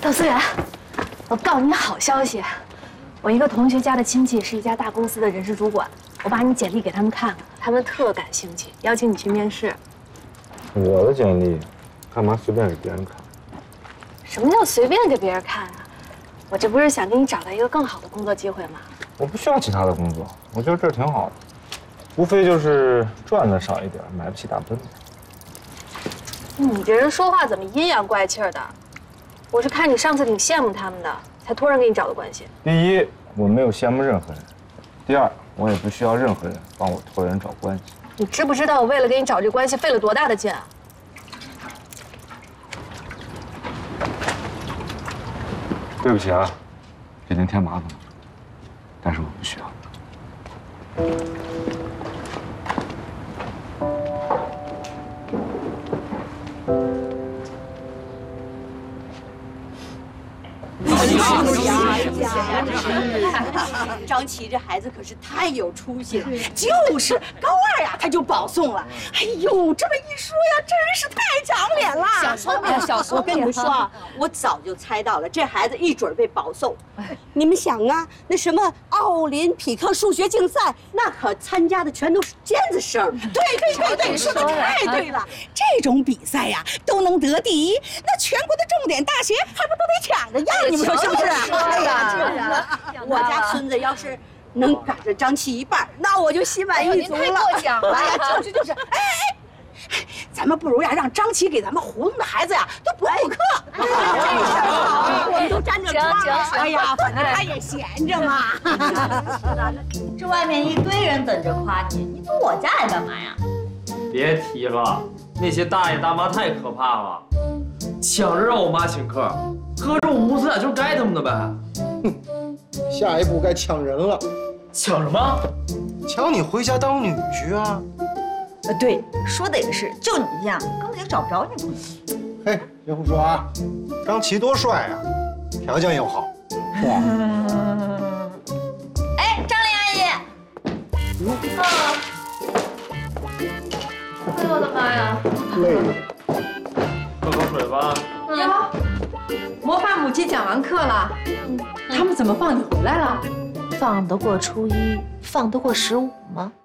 窦思远，我告诉你好消息，我一个同学家的亲戚是一家大公司的人事主管，我把你简历给他们看了，他们特感兴趣，邀请你去面试。 我的简历，干嘛随便给别人看？ 什么叫随便给别人看啊？我这不是想给你找到一个更好的工作机会吗？ 我不需要其他的工作，我觉得这儿挺好的，无非就是赚的少一点，买不起大奔。 你这人说话怎么阴阳怪气的？我是看你上次挺羡慕他们的，才托人给你找的关系。 第一，我没有羡慕任何人；第二，我也不需要任何人帮我托人找关系。 你知不知道我为了给你找这关系费了多大的劲啊？ 对不起啊，给您添麻烦了，但是我不需要。 张琪这孩子可是太有出息了，就是高二呀他就保送了。哎呦，这么一说呀，真是太长脸了。小聪明，小聪明。我跟你们说啊，我早就猜到了，这孩子一准被保送。你们想啊，那什么奥林匹克数学竞赛，那可参加的全都是尖子生。对，你说的太对了。这种比赛呀，都能得第一，那全国的重点大学还不都得抢着要？你们说是不是？哎呀，我家孙子要是能赶上张琪一半，那我就心满意足了。太过奖了！哎呀，就是，哎，咱们不如呀，让张琪给咱们胡同的孩子呀都补课。这事儿好，我们都沾着光。行。哎呀，反正他也闲着嘛。 这外面一堆人等着夸你，你到我家来干嘛呀？ 别提了，那些大爷大妈太可怕了，抢着让我妈请客。合着我母子俩就是该他们的呗。 哼，下一步该抢人了。 抢什么？ 抢你回家当女婿啊！ 对，说的也是，就你这样，根本就找不着女朋友。 嘿，别胡说啊！张琪多帅啊，条件又好，是吧？ 哎，张丽阿姨。 哎呦我的妈呀！ 累了。 喝口水吧。 哟，魔法母鸡讲完课了，他们怎么放你回来了？ 放得过初一，放得过15吗？